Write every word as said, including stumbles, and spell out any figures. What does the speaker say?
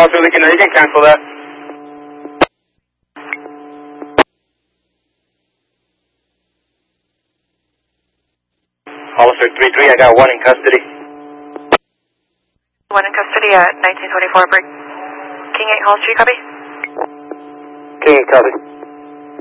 Hollister Lincoln, you can cancel that. Hollister three three, I got one in custody. One in custody at nineteen twenty-four, break. King eight, Hollister, you copy? King eight, copy.